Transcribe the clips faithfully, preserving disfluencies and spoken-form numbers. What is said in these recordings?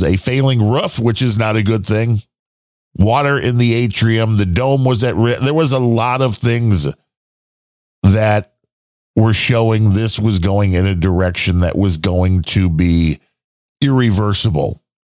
was a failing roof, which is not a good thing. Water in the atrium. The dome was at risk. There was a lot of things that were showing this was going in a direction that was going to be irreversible.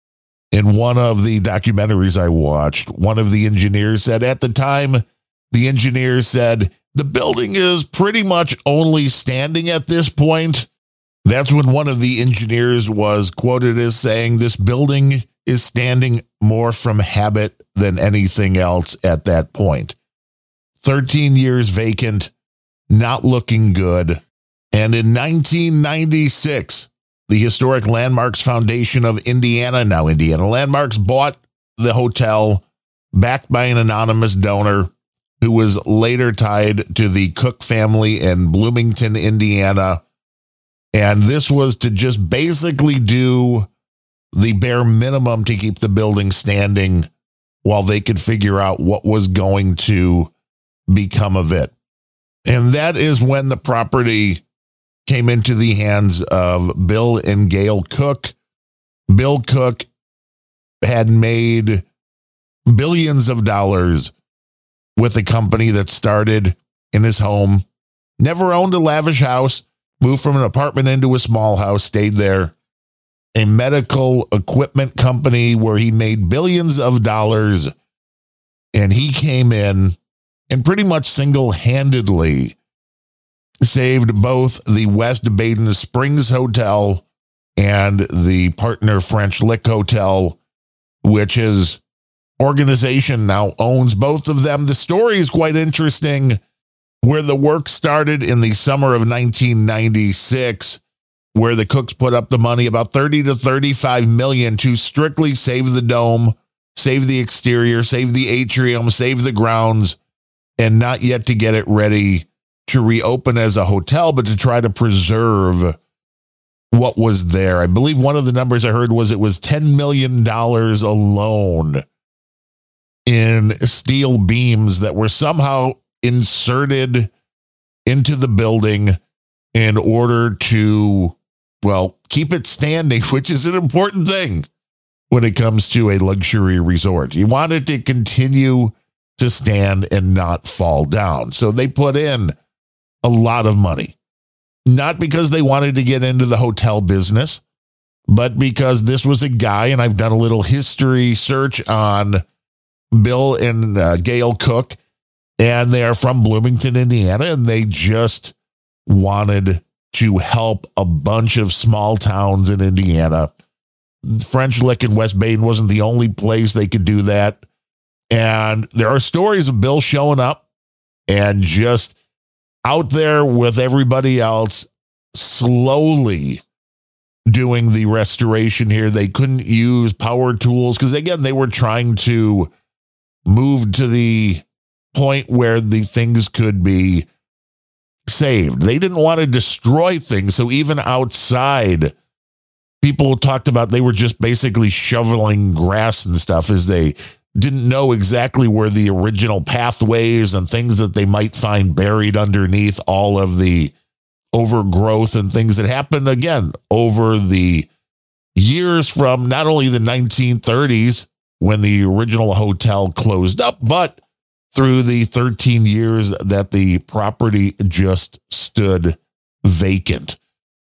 In one of the documentaries I watched, one of the engineers said at the time, the engineer said, the building is pretty much only standing at this point. That's when one of the engineers was quoted as saying, this building is standing more from habit than anything else at that point. thirteen years vacant, not looking good. And in nineteen ninety-six, the Historic Landmarks Foundation of Indiana, now Indiana Landmarks, bought the hotel backed by an anonymous donor who was later tied to the Cook family in Bloomington, Indiana. And this was to just basically do the bare minimum to keep the building standing while they could figure out what was going to become of it. And that is when the property came into the hands of Bill and Gail Cook. Bill Cook had made billions of dollars with a company that started in his home, never owned a lavish house, moved from an apartment into a small house, stayed there. A medical equipment company where he made billions of dollars, and he came in and pretty much single-handedly saved both the West Baden Springs Hotel and the partner French Lick Hotel, which his organization now owns both of them. The story is quite interesting, where the work started in the summer of nineteen ninety-six, where the Cooks put up the money, about thirty to thirty-five million, to strictly save the dome, save the exterior, save the atrium, save the grounds, and not yet to get it ready to reopen as a hotel, but to try to preserve what was there. I believe one of the numbers I heard was it was ten million dollars alone in steel beams that were somehow inserted into the building in order to, well, keep it standing, which is an important thing when it comes to a luxury resort. You want it to continue to stand and not fall down. So they put in a lot of money, not because they wanted to get into the hotel business, but because this was a guy, and I've done a little history search on Bill and uh, Gail Cook, and they are from Bloomington, Indiana, and they just wanted to help a bunch of small towns in Indiana. French Lick in West Baden wasn't the only place they could do that. And there are stories of Bill showing up and just out there with everybody else, slowly doing the restoration here. They couldn't use power tools because, again, they were trying to move to the point where the things could be saved. They didn't want to destroy things. So even outside, people talked about they were just basically shoveling grass and stuff as they didn't know exactly where the original pathways and things that they might find buried underneath all of the overgrowth and things that happened, again, over the years from not only the nineteen thirties when the original hotel closed up, but through the thirteen years that the property just stood vacant.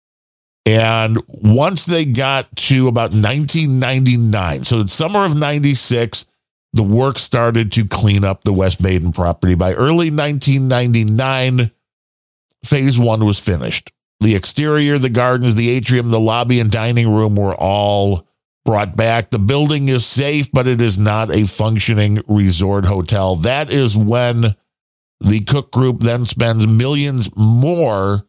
And once they got to about nineteen ninety-nine, so it's summer of ninety-six, the work started to clean up the West Baden property. By early nineteen ninety-nine, phase one was finished. The exterior, the gardens, the atrium, the lobby, and dining room were all brought back. The building is safe, but it is not a functioning resort hotel. That is when the Cook Group then spends millions more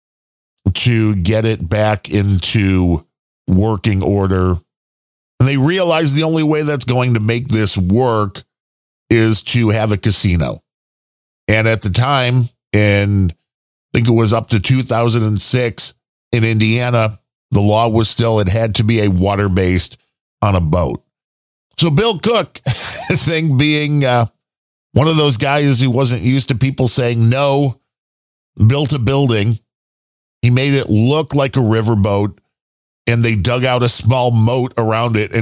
to get it back into working order. And they realize the only way that's going to make this work is to have a casino. And at the time, in I think it was up to two thousand six in Indiana, the law was still, it had to be a water-based on a boat. So Bill Cook, thing being uh, one of those guys who wasn't used to people saying no, built a building. He made it look like a riverboat, and they dug out a small moat around it and